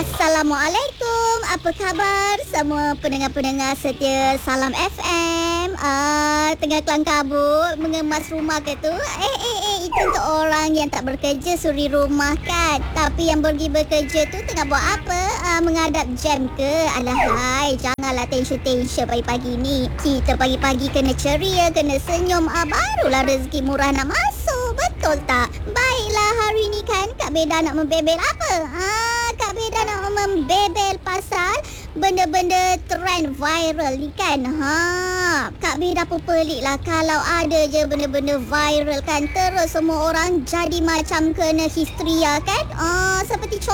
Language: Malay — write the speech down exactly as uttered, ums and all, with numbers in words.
Assalamualaikum. Apa khabar semua pendengar-pendengar setia Salam F M? Ah, tengah kelang kabut mengemas rumah ke tu? Eh eh eh itu untuk orang yang tak bekerja suri rumah kan. Tapi yang pergi bekerja tu tengah buat apa? Ah, menghadap jam ke? Alahai, janganlah tension-tension pagi-pagi ni. Kita pagi-pagi kena ceria, kena senyum. Ah, barulah rezeki murah nak masuk. Betul tak? Baiklah, hari ni kan Kak Beda nak membebel apa? Ah, Kak Beda nak membebel pasal benda-benda trend viral ni kan. Ha, Kak Beda pun pelik lah kalau ada je benda-benda viral kan. Terus semua orang jadi macam kena histeria kan. Ah, seperti